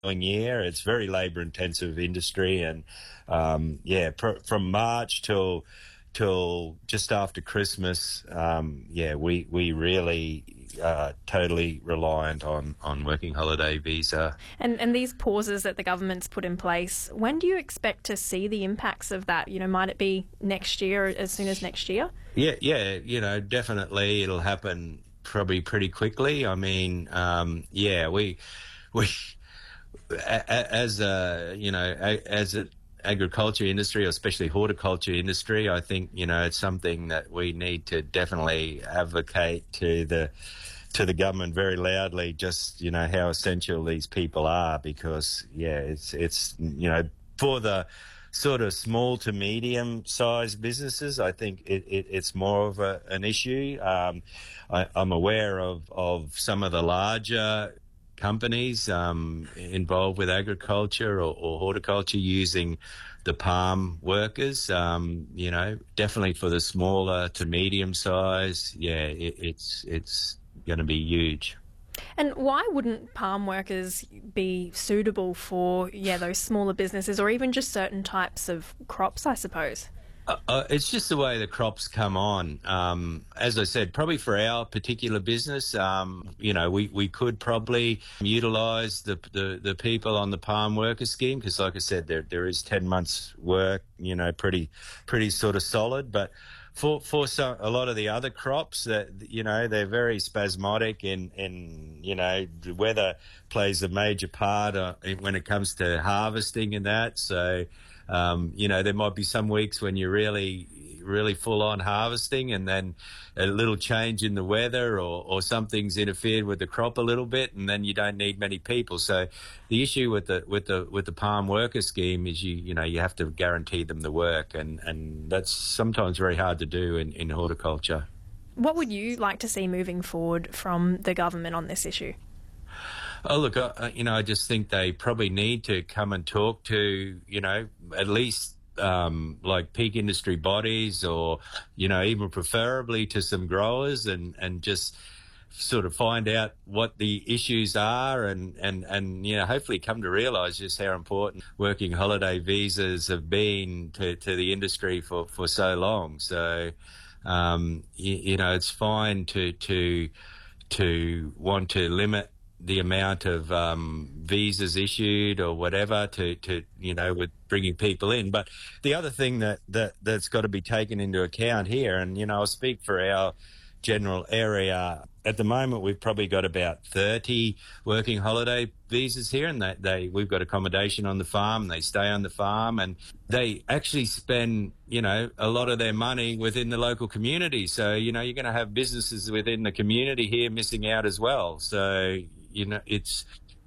following year. It's very labour-intensive industry, and from March till just after Christmas, we really totally reliant on working holiday visa. And these pauses that the government's put in place, when do you expect to see the impacts of that? Might it be next year, as soon as next year? Yeah, definitely it'll happen probably pretty quickly. I mean, we as an agriculture industry, or especially horticulture industry, I think it's something that we need to definitely advocate to the government very loudly. Just how essential these people are, because it's for the sort of small to medium sized businesses, I think it's more of an issue. I'm aware of some of the larger companies involved with agriculture or horticulture using the palm workers. Definitely for the smaller to medium size, it's going to be huge. And why wouldn't palm workers be suitable for those smaller businesses, or even just certain types of crops, I suppose? It's just the way the crops come on. As I said, probably for our particular business, we could probably utilise the people on the palm worker scheme, because, like I said, there is 10 months' work, pretty sort of solid. But for a lot of the other crops, that they're very spasmodic, and the weather plays a major part when it comes to harvesting and that. So there might be some weeks when you're really full on harvesting, and then a little change in the weather or something's interfered with the crop a little bit, and then you don't need many people. So the issue with the palm worker scheme is you have to guarantee them the work, and that's sometimes very hard to do in horticulture. What would you like to see moving forward from the government on this issue? Oh, look, I just think they probably need to come and talk to, at least like peak industry bodies, or, even preferably to some growers, and just sort of find out what the issues are, and hopefully come to realise just how important working holiday visas have been to the industry for so long. So, it's fine to want to limit the amount of visas issued or whatever to with bringing people in. But the other thing that's got to be taken into account here, and I'll speak for our general area. At the moment, we've probably got about 30 working holiday visas here, and we've got accommodation on the farm. They stay on the farm, and they actually spend a lot of their money within the local community. So you're going to have businesses within the community here missing out as well. So it's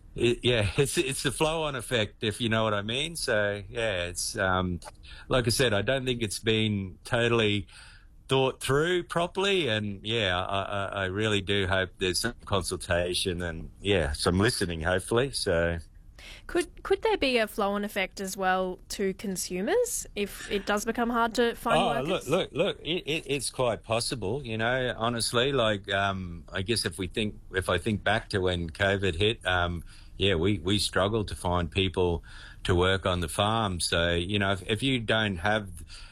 the flow-on effect, if you know what I mean. So it's like I said, I don't think it's been totally thought through properly, and I really do hope there's some consultation and some listening, hopefully. So could there be a flow-on effect as well to consumers if it does become hard to find workers? Look, it's quite possible. Honestly, like I guess if I think back to when COVID hit, we struggled to find people to work on the farm. So if you don't have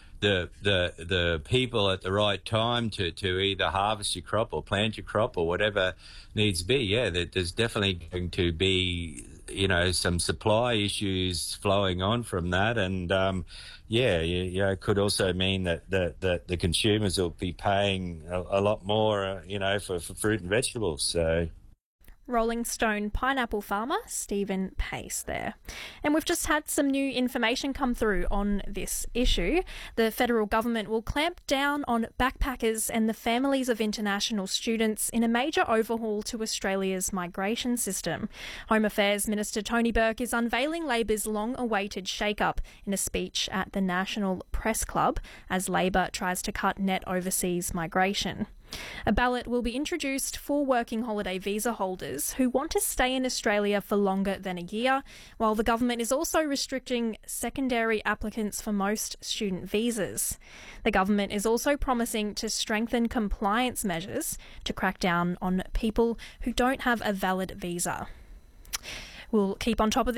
the people at the right time to either harvest your crop or plant your crop or whatever needs be, there's definitely going to be some supply issues flowing on from that, and it could also mean that the consumers will be paying a lot more for fruit and vegetables. So Rolling Stone pineapple farmer Stephen Pace there. And we've just had some new information come through on this issue. The federal government will clamp down on backpackers and the families of international students in a major overhaul to Australia's migration system. Home Affairs Minister Tony Burke is unveiling Labor's long-awaited shake-up in a speech at the National Press Club as Labor tries to cut net overseas migration. A ballot will be introduced for working holiday visa holders who want to stay in Australia for longer than a year, while the government is also restricting secondary applicants for most student visas. The government is also promising to strengthen compliance measures to crack down on people who don't have a valid visa. We'll keep on top of this.